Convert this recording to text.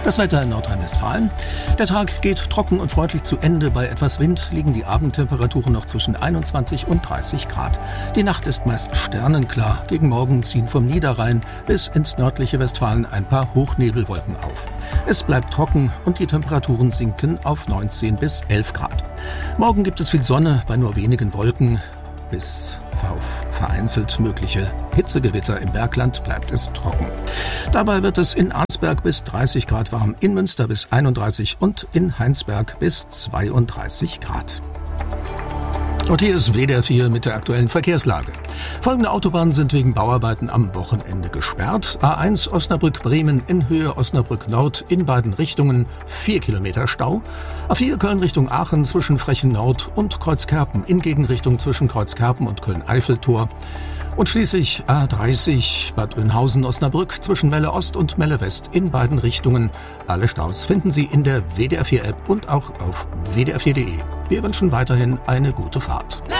Das Wetter in Nordrhein-Westfalen. Der Tag geht trocken und freundlich zu Ende. Bei etwas Wind liegen die Abendtemperaturen noch zwischen 21 und 30 Grad. Die Nacht ist meist sternenklar. Gegen Morgen ziehen vom Niederrhein bis ins nördliche Westfalen ein paar Hochnebelwolken auf. Es bleibt trocken und die Temperaturen sinken auf 19 bis 11 Grad. Morgen gibt es viel Sonne bei nur wenigen Wolken. Bis auf vereinzelt mögliche Hitzegewitter im Bergland bleibt es trocken. Dabei wird es in Arnsberg bis 30 Grad warm, in Münster bis 31 und in Heinsberg bis 32 Grad. Und hier ist WDR 4 mit der aktuellen Verkehrslage. Folgende Autobahnen sind wegen Bauarbeiten am Wochenende gesperrt. A1 Osnabrück-Bremen in Höhe Osnabrück-Nord in beiden Richtungen 4 Kilometer Stau. A4 Köln Richtung Aachen zwischen Frechen Nord und Kreuzkerpen in Gegenrichtung zwischen Kreuzkerpen und Köln-Eiffeltor. Und schließlich A30 Bad Oeynhausen-Osnabrück zwischen Melle Ost und Melle West in beiden Richtungen. Alle Staus finden Sie in der WDR 4 App und auch auf wdr4.de. Wir wünschen weiterhin eine gute Fahrt.